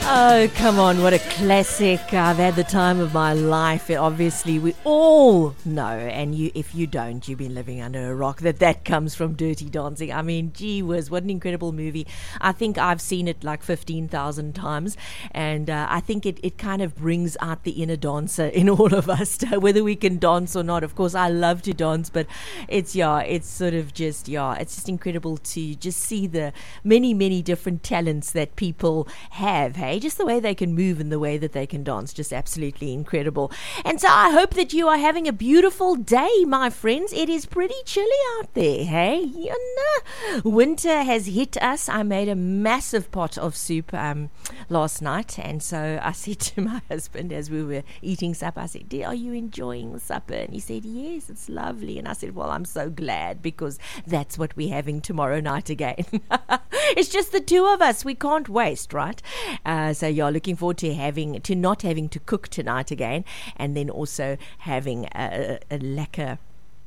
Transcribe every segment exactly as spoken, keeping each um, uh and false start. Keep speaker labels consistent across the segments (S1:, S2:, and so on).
S1: Oh, come on, what a classic. I've had the time of my life. Obviously, we all know, and you, if you don't, you've been living under a rock, that that comes from Dirty Dancing. I mean, gee whiz, what an incredible movie. I think I've seen it like fifteen thousand times, and uh, I think it, it kind of brings out the inner dancer in all of us, whether we can dance or not. Of course, I love to dance, but it's, yeah, it's sort of just, yeah, it's just incredible to just see the many, many different talents that people have, hey? Just the way they can move and the way that they can dance, just absolutely incredible. And so I hope that you are having a beautiful day, my friends. It is pretty chilly out there, hey? You know, winter has hit us. I made a massive pot of soup um, last night, and so I said to my husband as we were eating supper, I said, are you enjoying the supper? And he said, yes, it's lovely. And I said, well, I'm so glad, because that's what we're having tomorrow night again. It's just the two of us. We can't waste, right? Uh, so you're looking forward to having to not having to cook tonight again, and then also having a, a, a lekker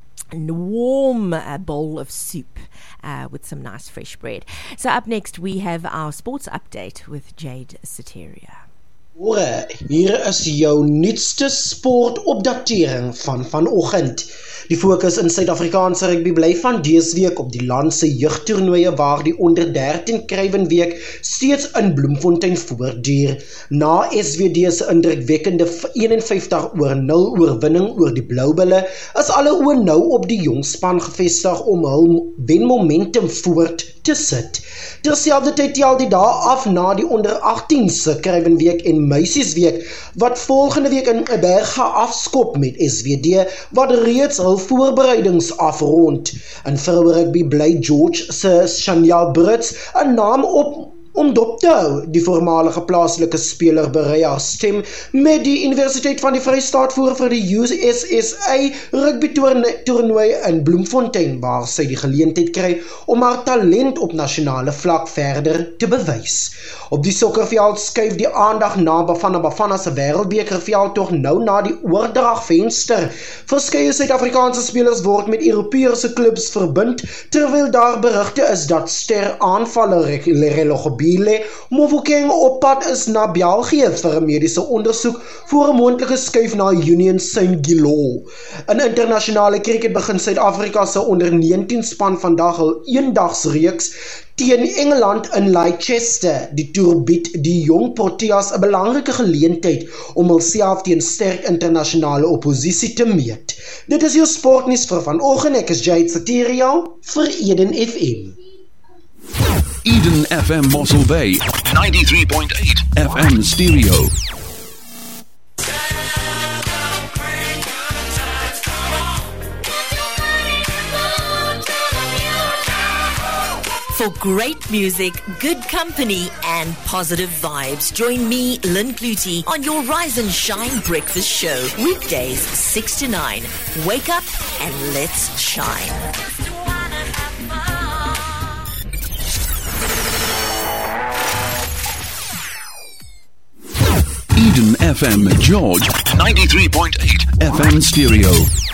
S1: warm uh, bowl of soup uh, with some nice fresh bread. So up next we have our sports update with Jade Soteria.
S2: Hier is jou nuutste sportopdatering van vanoggend. Die fokus in Suid-Afrikaanse rugby bly van dese week op die land se jeugtoernooie waar die onder dertien Kruiwenweek steeds in Bloemfontein voortduur. Na S W D se indrukwekkende eenenvyftig oor nul oorwinning oor die Bloubulle, is alle oë nou op die jong span gefestig om hul wenmomentum voort te sit. Terselfdertyd tel die dae af na die onder agtien se Kruiwenweek en Meisiesweek, wat volgende week in Berge afskop met S W D, wat reeds hul voorbereidings afrond. In vroue rugby bly George se Chanel Brits 'n naam op om dop te hou. Die voormalige plaaslike speler berei haar stem met die Universiteit van die Vrystaat voor vir die U S S A rugby toernooi in Bloemfontein, waar sy die geleentheid kry om haar talent op nasionale vlak verder te bewys. Op die sokkerveld skuif die aandag na Bafana Bafana se wêreldbekerveld tog nou na die oordragvenster. Verskeie Suid-Afrikaanse spelers word met Europese klubs verbind, terwyl daar berigte is dat ster aanvaller Relogobile Mofokeng op pad is na België vir 'n mediese ondersoek voor 'n moontlike skuif na Union Saint-Gilloise. In internasionale cricket begin Suid-Afrika se onder negentien span vandag hul eendagsreeks teen Engeland in Leicester. Die toer bied die jong Proteas 'n belangrike geleentheid om hulself teen sterk internasionale opposisie te meet. Dit is jou sportnuus vir vanoggend. Ek is Jade Soteria vir Eden F M.
S3: Eden F M Mossel Bay, ninety-three point eight F M stereo.
S1: For great music, good company, and positive vibes, join me, Lynn Clutie, on your Rise and Shine Breakfast Show. Weekdays, six to nine. Wake up and let's shine.
S3: Eden F M George, ninety-three point eight F M stereo.